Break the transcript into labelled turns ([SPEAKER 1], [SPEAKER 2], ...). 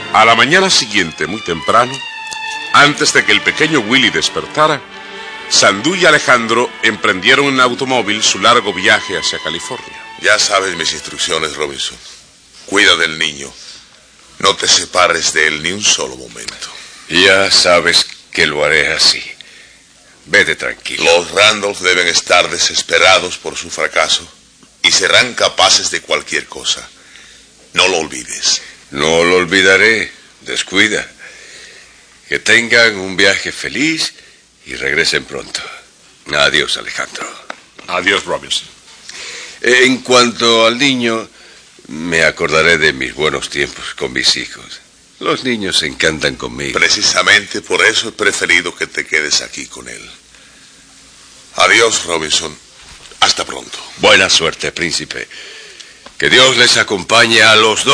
[SPEAKER 1] A la mañana siguiente, muy temprano, antes de que el pequeño Willy despertara, Sandú y Alejandro emprendieron en automóvil su largo viaje hacia California.
[SPEAKER 2] Ya sabes mis instrucciones, Robinson. Cuida del niño. No te separes de él ni un solo momento.
[SPEAKER 3] Ya sabes que lo haré así. Vete tranquilo.
[SPEAKER 2] Los Randolph deben estar desesperados por su fracaso y serán capaces de cualquier cosa. No lo olvides.
[SPEAKER 3] No lo olvidaré. Descuida. Que tengan un viaje feliz y regresen pronto. Adiós, Alejandro.
[SPEAKER 1] Adiós, Robinson.
[SPEAKER 3] En cuanto al niño, me acordaré de mis buenos tiempos con mis hijos. Los niños se encantan conmigo.
[SPEAKER 2] Precisamente por eso he preferido que te quedes aquí con él. Adiós, Robinson. Hasta pronto.
[SPEAKER 3] Buena suerte, príncipe. Que Dios les acompañe a los dos.